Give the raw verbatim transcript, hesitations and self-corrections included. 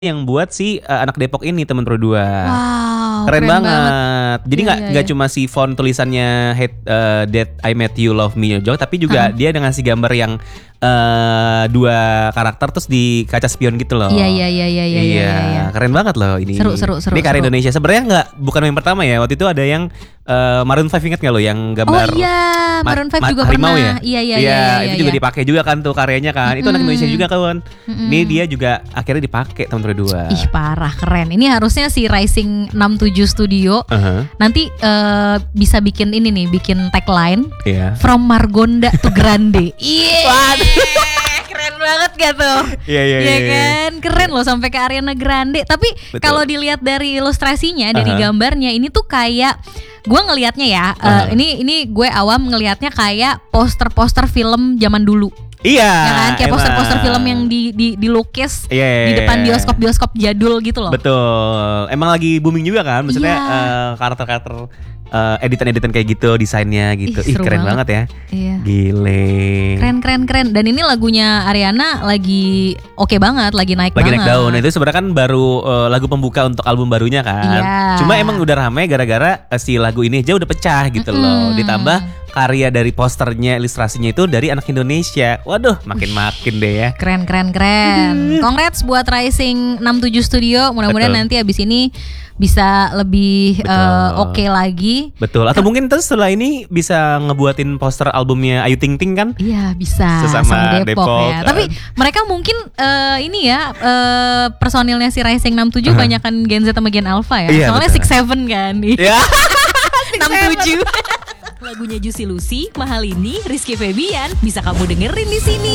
Yang buat si uh, anak Depok ini temen Produa. Wow, keren, keren banget. banget. Jadi nggak Iya, nggak iya, cuma si font tulisannya Hate uh, That I Met You Love Me Jok, tapi juga Uh-huh. dia dengan si gambar yang uh, dua karakter terus di kaca spion gitu loh. Iya iya iya iya iya. Iya, iya. keren banget loh ini. Seru, seru, seru, Ini karya seru. Indonesia. Sebenarnya nggak bukan yang pertama ya. Waktu itu ada yang uh, Maroon five, ingat nggak lo yang gambar? Oh iya, Ma- Maroon five ma- juga harimau pernah. ya? Iya iya Iya, iya. itu iya, juga iya. dipakai juga kan tuh karyanya kan. Itu anak Mm-mm. Indonesia juga kawan. Mm-mm. Ini dia juga akhirnya dipakai temen Produa. Ih parah keren. Ini harusnya si Rising enam tujuh Studio Uh-huh. nanti eh, bisa bikin ini nih, bikin tagline Iya. From Margonda to Grande. Iya. Keren banget gak tuh? Iya iya Iya iya. kan, keren loh sampai ke Ariana Grande. Tapi Betul. kalau dilihat dari ilustrasinya, dari Aha. gambarnya, ini tuh kayak gue ngelihatnya ya. eh, Aha. ini ini gue awam ngelihatnya kayak poster-poster film zaman dulu. Iya. Ya kan, kayak emang. poster-poster film yang di di dilukis Iya, iya, di depan iya. bioskop-bioskop jadul gitu loh. Betul. Emang lagi booming juga kan, maksudnya Iya. eh, karakter-karakter eh, editan-editan kayak gitu, desainnya gitu. Ih, Ih, seru keren banget, banget. ya. Iya. Gile. Keren keren keren. Dan ini lagunya Ariana lagi oke banget, lagi naik Lagi banget. naik daun. Nah, itu sebenarnya kan baru eh, lagu pembuka untuk album barunya kan. Iya. Cuma emang udah ramai gara-gara eh, si lagu ini aja udah pecah gitu loh. Mm-mm. Ditambah karya dari posternya, ilustrasinya itu dari anak Indonesia. Waduh, makin-makin deh ya. Keren keren keren. Congrats buat Rising enam tujuh Studio. Mudah-mudahan Betul. nanti abis ini bisa lebih Betul. eh, oke lagi. Betul. Atau mungkin terus setelah ini bisa ngebuatin poster albumnya Ayu Ting Ting kan? Iya bisa Sesama sama Depok, Depok, ya. kan. Tapi mereka mungkin eh, ini ya eh, personilnya si Rising enam tujuh Uh-huh. banyakan Gen Z sama Gen Alpha ya. Iya, Soalnya betul. six seven kan. Ya. enam tujuh. Lagunya Juicy Lucy, Mahal Ini, Rizky Febian bisa kamu dengerin di sini.